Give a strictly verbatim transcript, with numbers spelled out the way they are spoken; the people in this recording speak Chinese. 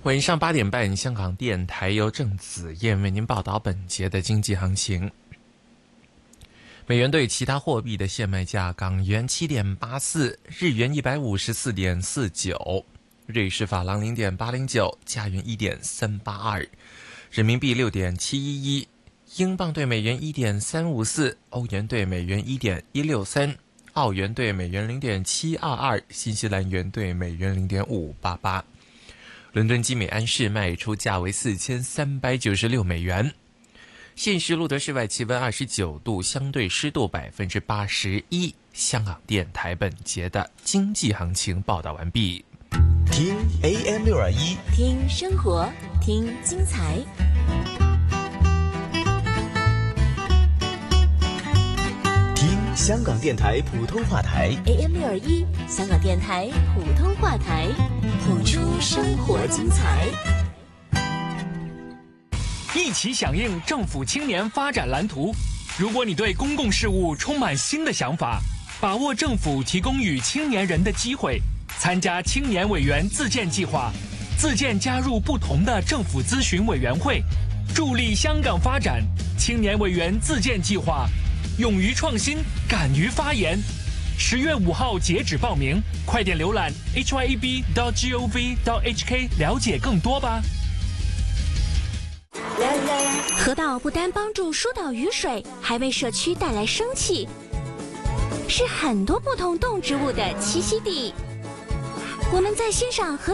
晚上八点半，香港电台由郑子燕为您报道本节的经济行情。美元对其他货币的现卖价：港元七点八四，日元一百五十四点四九，瑞士法郎零点八零九，加元一点三八二，人民币六点七一一，英镑对美元一点三五四，欧元对美元一点一六三，澳元对美元零点七二二，新西兰元对美元零点五八八。伦敦基美安市卖出价为四千三百九十六美元。现时录得室外气温二十九度，相对湿度百分之八十一。香港电台本节的经济行情报道完毕。 听 A M 六二一， 听生活，听精彩。 听香港电台普通话台 A M 六二一，香港电台普通话台，谱出生活精彩。 一起响应政府青年发展蓝图。如果你对公共事务充满新的想法，把握政府提供予青年人的机会，参加青年委员自荐计划，自荐加入不同的政府咨询委员会，助力香港发展。青年委员自荐计划，勇于创新，敢于发言。十月五号截止报名，快点浏览 h y a b dot gov dot h k 了解更多吧。 河道不单帮助疏导雨水，还为社区带来生气，是很多不同动植物的栖息地。我们在欣赏河